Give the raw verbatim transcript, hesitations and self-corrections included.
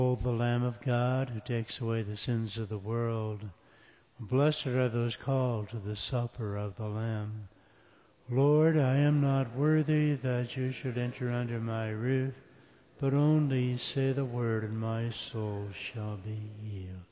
Behold the Lamb of God who takes away the sins of the world. Blessed are those called to the supper of the Lamb. Lord, I am not worthy that you should enter under my roof, but only say the word and my soul shall be healed.